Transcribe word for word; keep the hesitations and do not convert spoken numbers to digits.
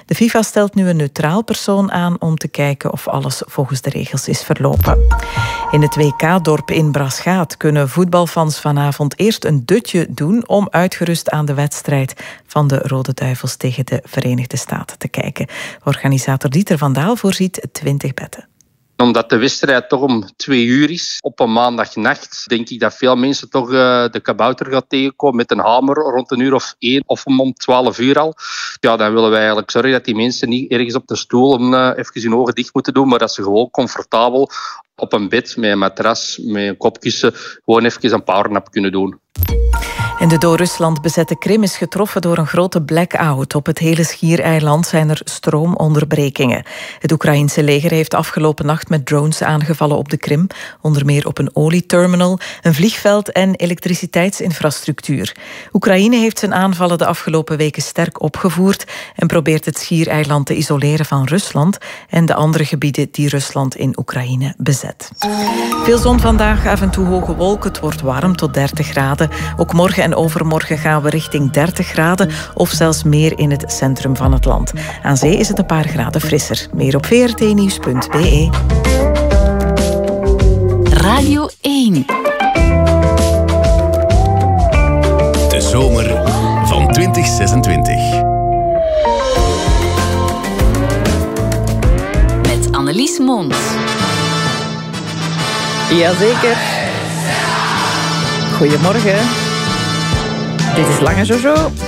De FIFA stelt nu een neutraal persoon aan om te kijken of alles volgens de regels is verlopen. In het W K-dorp in Braschaat kunnen voetbalfans vanavond eerst een dutje doen om uitgerust aan de wedstrijd van de Rode Duivels tegen de Verenigde Staten te kijken. Organisator Dieter van Daal voorziet twintig bedden. Omdat de wedstrijd toch om twee uur is, op een maandagnacht, denk ik dat veel mensen toch uh, de kabouter gaan tegenkomen met een hamer rond een uur of één of om twaalf uur al. Ja, dan willen wij eigenlijk zorgen dat die mensen niet ergens op de stoel uh, even hun ogen dicht moeten doen, maar dat ze gewoon comfortabel op een bed met een matras, met een kopkussen, gewoon even een powernap kunnen doen. En de door Rusland bezette Krim is getroffen door een grote blackout. Op het hele schiereiland zijn er stroomonderbrekingen. Het Oekraïense leger heeft afgelopen nacht met drones aangevallen op de Krim. Onder meer op een olieterminal, een vliegveld en elektriciteitsinfrastructuur. Oekraïne heeft zijn aanvallen de afgelopen weken sterk opgevoerd en probeert het schiereiland te isoleren van Rusland en de andere gebieden die Rusland in Oekraïne bezet. Veel zon vandaag, af en toe hoge wolken. Het wordt warm tot dertig graden. Ook morgen en overmorgen gaan we richting dertig graden of zelfs meer in het centrum van het land. Aan zee is het een paar graden frisser. Meer op v r t nieuws punt b e. Radio één. De zomer van twintig zesentwintig. Met Annelies Mons. Jazeker. Goedemorgen. Dit is Lange Jojo.